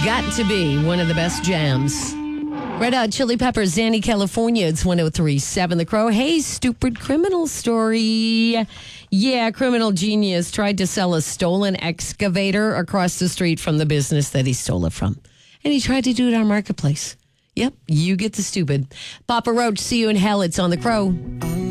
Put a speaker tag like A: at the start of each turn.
A: got to be one of the best jams. Red Hot Chili Peppers, Danny California. It's 103.7 The Crow. Hey, stupid criminal story. Yeah, criminal genius tried to sell a stolen excavator across the street from the business that he stole it from. And he tried to do it on Marketplace. Yep, you get the stupid. Papa Roach, see you in hell. It's on The Crow.